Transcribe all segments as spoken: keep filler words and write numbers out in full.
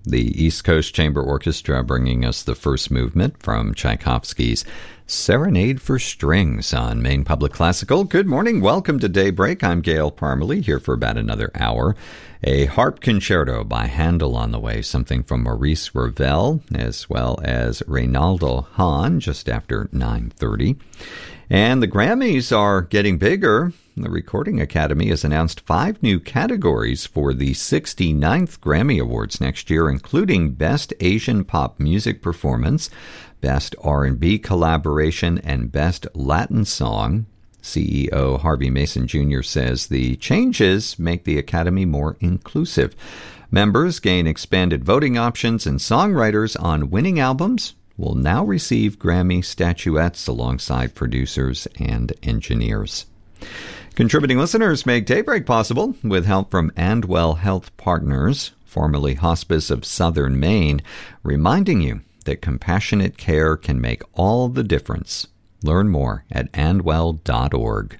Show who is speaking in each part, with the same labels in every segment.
Speaker 1: The East Coast Chamber Orchestra bringing us the first movement from Tchaikovsky's Serenade for Strings on Maine Public Classical. Good morning. Welcome to Daybreak. I'm Gail Parmalee, here for about another hour. A harp concerto by Handel on the way, something from Maurice Ravel, as well as Reynaldo Hahn, just after nine thirty. And the Grammys are getting bigger. The Recording Academy has announced five new categories for the sixty-ninth Grammy Awards next year, including Best Asian Pop Music Performance, Best R and B Collaboration, and Best Latin Song. C E O Harvey Mason Junior says the changes make the Academy more inclusive. Members gain expanded voting options, and songwriters on winning albums will now receive Grammy statuettes alongside producers and engineers. Contributing listeners make Daybreak possible with help from Andwell Health Partners, formerly Hospice of Southern Maine, reminding you that compassionate care can make all the difference. Learn more at andwell dot org.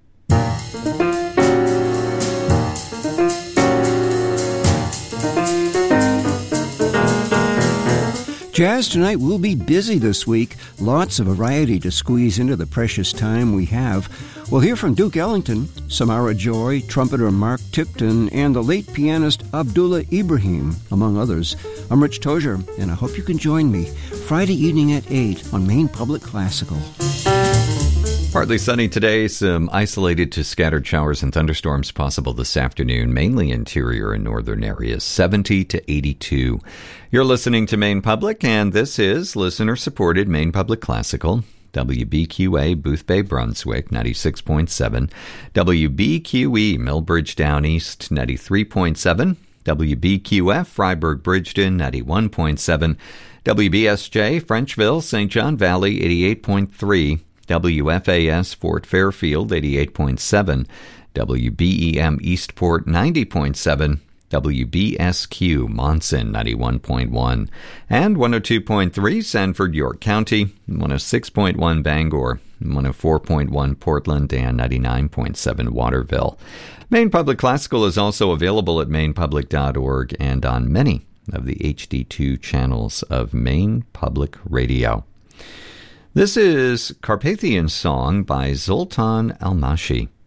Speaker 2: Jazz Tonight will be busy this week. Lots of variety to squeeze into the precious time we have. We'll hear from Duke Ellington, Samara Joy, trumpeter Mark Tipton, and the late pianist Abdullah Ibrahim, among others. I'm Rich Tozier, and I hope you can join me Friday evening at eight on Maine Public Classical.
Speaker 1: Partly sunny today, some isolated to scattered showers and thunderstorms possible this afternoon, mainly interior and northern areas, seventy to eighty-two. You're listening to Maine Public, and this is listener-supported Maine Public Classical. W B Q A, Boothbay, Brunswick, ninety-six point seven. W B Q E, Millbridge Down East, ninety-three point seven. W B Q F, Freiburg, Bridgeton, ninety-one point seven. W B S J, Frenchville, Saint John Valley, eighty-eight point three. W F A S, Fort Fairfield, eighty-eight point seven. W B E M, Eastport, ninety point seven. W B S Q, Monson, ninety-one point one. And one oh two point three, Sanford, York County, one oh six point one, Bangor, one oh four point one, Portland, and ninety-nine point seven, Waterville. Maine Public Classical is also available at maine public dot org and on many of the H D two channels of Maine Public Radio. This is Carpathian Song by Zoltan Almashi.